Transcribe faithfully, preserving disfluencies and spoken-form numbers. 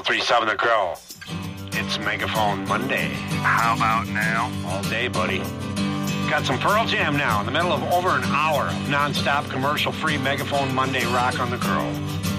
oh three point seven The Crow. It's Megaphone Monday. How about now? All day, buddy. Got some Pearl Jam now in the middle of over an hour of non-stop commercial-free Megaphone Monday rock on the Crow.